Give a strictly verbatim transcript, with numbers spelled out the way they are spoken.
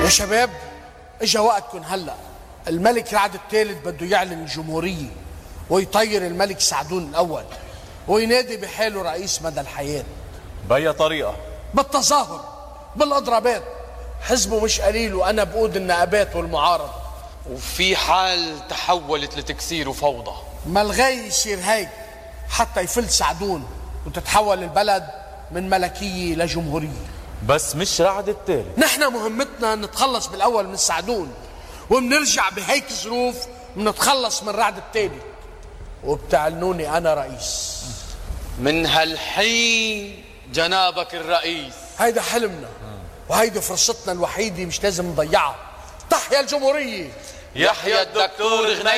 يا شباب، اجا وقتكم هلا. الملك رعد الثالث بده يعلن الجمهورية ويطير الملك سعدون الأول وينادي بحاله رئيس مدى الحياة. بأي طريقة؟ بالتظاهر، بالأضرابات. حزبه مش قليل وأنا بقود النقابات والمعارضة. وفي حال تحولت لتكسير وفوضى، ما الغاية يصير هيك حتى يفل سعدون وتتحول البلد من ملكية لجمهورية. بس مش رعد الثالث. نحن مهمتنا نتخلص بالأول من سعدون، وبنرجع بهيك ظروف بنتخلص من رعد الثالث وبتعلنوني أنا رئيس. من هالحين جنابك الرئيس. هيدا حلمنا وهيدي فرصتنا الوحيدة، مش لازم نضيعها. تحيا الجمهورية. يحيى الدكتور غنيم.